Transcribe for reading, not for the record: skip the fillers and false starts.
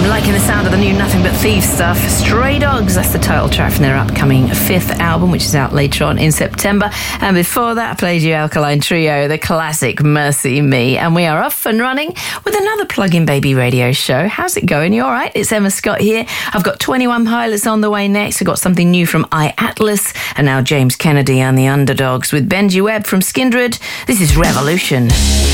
Liking the sound of the new Nothing But Thieves stuff. Stray Dogs, that's the title track from their upcoming 5th album, which is out later on in September. And before that, I played you Alkaline Trio, the classic Mercy Me. And we are off and running with another Plug-in Baby radio show. How's it going? You all right? It's Emma Scott here. I've got 21 Pilots on the way next. I've got something new from iAtlas, and now James Kennedy and the Underdogs with Benji Webb from Skindred. This is Revolution.